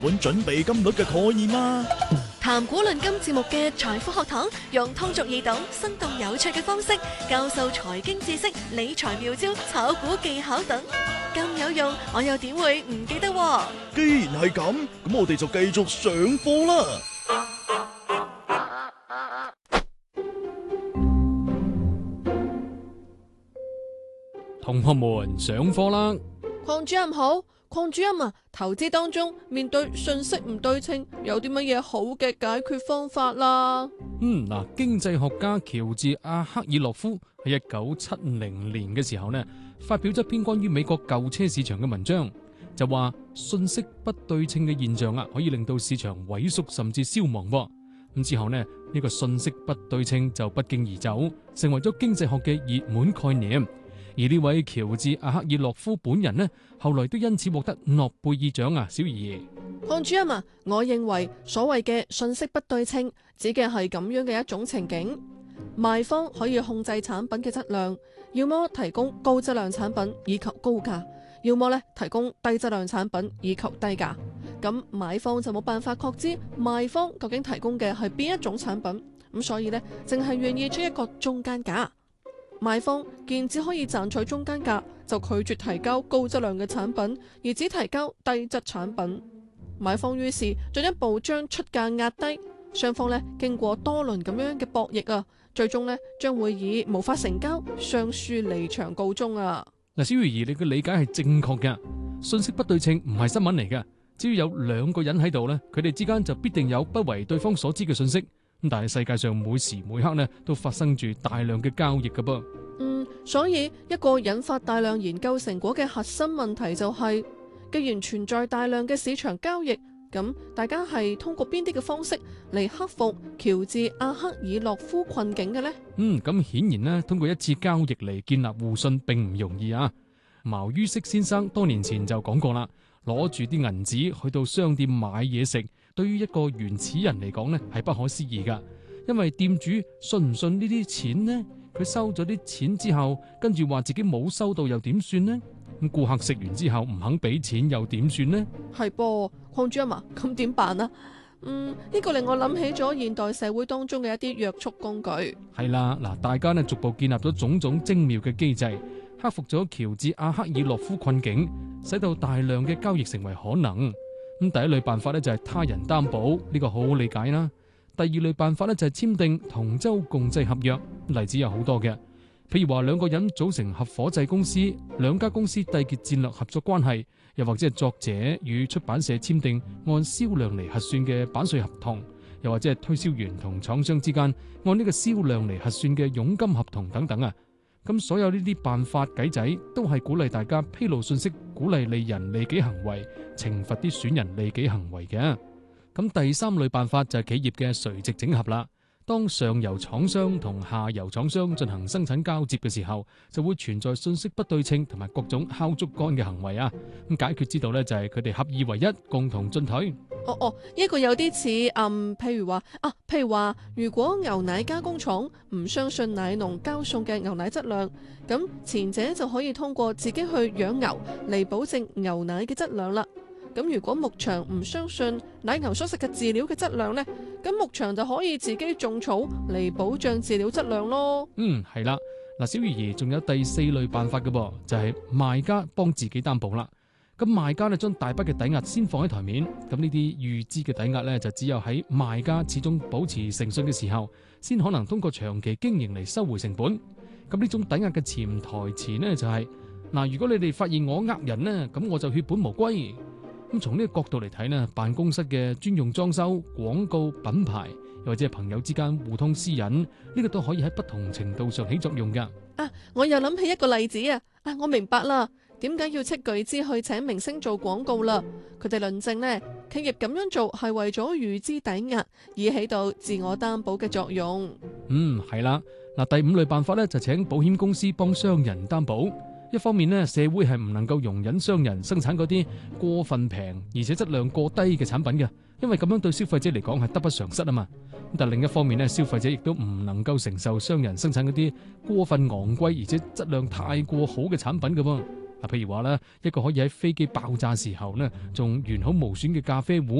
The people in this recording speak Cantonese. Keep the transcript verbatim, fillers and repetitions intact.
本準備金率嘅概念啦。 談股論金節目嘅財富學堂，用通俗易懂、生動有趣嘅方式教授財經知識、理財妙招、炒股技巧等，咁有用，我又點會唔記得喎？ 既然係咁，咁我哋就繼續上課啦。 同學們上課啦！ 鄺主任好，鄺主任啊，投資當中面對信息唔對稱，有啲乜嘢好嘅解決方法啦？ 嗯，嗱，經濟學家喬治阿克爾洛夫喺一九七零年嘅時候呢，發表咗一篇關於美國舊車市場嘅文章，就話信息不對稱嘅現象啊，可以令到市場萎縮甚至消亡。咁之後呢，呢個信息不對稱就不脛而走，成為咗經濟學嘅熱門概念。而呢位喬治阿克爾洛夫本人呢，後來都因此獲得諾貝爾獎啊！小儀， 鄺主任啊，我認為所謂嘅信息不對稱，指嘅係咁樣嘅一種情景：賣方可以控制產品嘅質量，要麼提供高質量產品以求高價，要麼咧提供低質量產品以求低價。咁買方就冇辦法確知賣方究竟提供嘅係邊一種產品，咁所以呢，淨係願意出一個中間價。賣方見只可以賺取中間價，就拒絕提交高質量嘅產品，而只提交低質產品。買方於是進一步將出價壓低，雙方咧經過多輪咁樣嘅博弈啊，最終咧將會以無法成交、雙輸離場告終啊！ 嗱，小儀，你嘅理解係正確嘅，信息不對稱唔係新聞嚟嘅，只要有兩個人喺度咧，佢哋之間就必定有不為對方所知嘅信息。咁但係世界上每時每刻呢都發生住大量嘅交易㗎噃。 嗯，所以一個引發大量研究成果嘅核心問題就係，既然存在大量嘅市場交易，咁大家係通過邊啲嘅方式嚟克服喬治阿克爾洛夫困境嘅呢？ 嗯，咁顯然呢，通過一次交易嚟建立互信並唔容易啊。茅于軾先生多年前就講過啦，攞住啲銀紙去到商店買嘢食，對於一個原始人嚟講呢係不可思議噶，因為店主信唔信呢啲錢呢？佢收咗啲錢之後，跟住話自己冇收到又點算呢？咁顧客食完之後唔肯俾錢又點算呢？ 係噃，鄺主任啊，咁點辦啊？嗯，呢個令我諗起咗現代社會當中嘅一啲約束工具。 係啦，嗱，大家呢逐步建立咗種種精妙嘅機制，克服咗喬治阿克爾洛夫困境，使到大量嘅交易成為可能。咁第一類辦法呢，就係他人擔保，呢個好好理解啦。第二類辦法呢，就係簽訂同舟共濟合約，例子有好多嘅，譬如話兩個人組成合夥制公司，兩家公司締結戰略合作關係，又或者係作者與出版社簽訂按銷量嚟核算嘅版稅合同，又或者係推銷員同廠商之間按呢個銷量嚟核算嘅佣金合同等等啊。咁所有呢啲辦法計仔都係鼓勵大家披露信息，鼓勵利人利己行為，懲罰啲損人利己行為嘅。咁第三類辦法就係企業嘅垂直整合啦。當上游廠商同下游廠商進行生產交接嘅時候，就會存在信息不對稱同埋各種敲竹竿嘅行為啊。咁解決之道呢，就係佢哋合二為一，共同進退。 哦哦，呢個有啲似嗯，譬如話啊，譬如話，如果牛奶加工廠唔相信奶農交送嘅牛奶質量，咁前者就可以通過自己去養牛嚟保證牛奶嘅質量啦。咁如果牧場唔相信奶牛所食嘅飼料嘅質量呢，咁牧場就可以自己種草嚟保障飼料質量咯。 嗯，係啦，嗱，小魚兒仲有第四類辦法嘅噃，就係賣家幫自己擔保啦。咁賣家呢，將大筆嘅抵押先放喺台面，咁呢啲預支嘅抵押呢，就只有喺賣家始終保持誠信嘅時候，先可能通過長期經營嚟收回成本。咁呢種抵押嘅潛台詞呢，就係嗱，如果你哋發現我呃人呢，咁我就血本無歸。咁從呢個角度嚟睇呢，辦公室嘅專用裝修、廣告、品牌，又或者係朋友之間互通私隱，呢個都可以喺不同程度上起作用噶。 啊，我又諗起一個例子啊！啊，我明白啦，點解要斥巨資去請明星做廣告啦？佢哋論證呢，企業咁樣做係為咗預支抵押，以起到自我擔保嘅作用。 嗯，係啦。嗱，第五類辦法呢，就請保險公司幫商人擔保。一方面呢，社會係唔能夠容忍商人生產嗰啲過分平而且質量過低嘅產品嘅，因為咁樣對消費者嚟講係得不償失啊嘛。但另一方面呢，消費者亦都唔能夠承受商人生產嗰啲過分昂貴而且質量太過好嘅產品嘅噃。 嗱，譬如話咧，一個可以喺飛機爆炸時候呢，仲完好無損嘅咖啡壺，